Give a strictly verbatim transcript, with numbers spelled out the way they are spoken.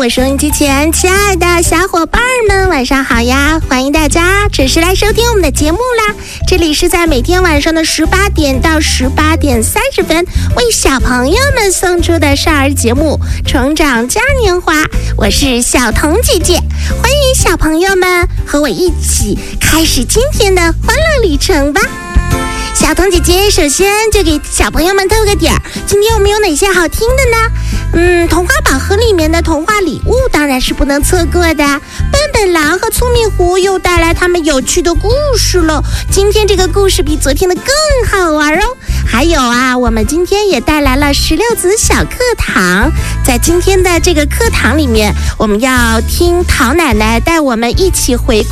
我收音机前亲爱的小伙伴们，晚上好呀！欢迎大家准时来收听我们的节目啦。这里是在每天晚上的十八点到十八点三十分为小朋友们送出的少儿节目《成长嘉年华》，我是小彤姐姐，欢迎小朋友们和我一起开始今天的欢乐旅程吧。小彤姐姐首先就给小朋友们透个底儿，今天我们有哪些好听的呢？嗯，童话宝盒里面的童话礼物当然是不能错过的。笨笨狼和聪明狐又带来他们有趣的故事了。今天这个故事比昨天的更好玩哦。还有啊，我们今天也带来了十六子小课堂。在今天的这个课堂里面，我们要听陶奶奶带我们一起回顾